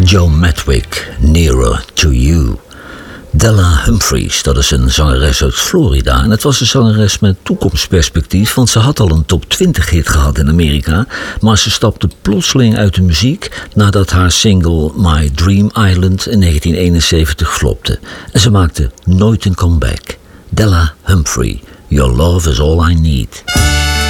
Joe Madwick, Nearer to You. Della Humphreys, dat is een zangeres uit Florida. En het was een zangeres met toekomstperspectief, want ze had al een top 20 hit gehad in Amerika. Maar ze stapte plotseling uit de muziek nadat haar single My Dream Island in 1971 flopte. En ze maakte nooit een comeback. Della Humphrey, Your Love is All I Need.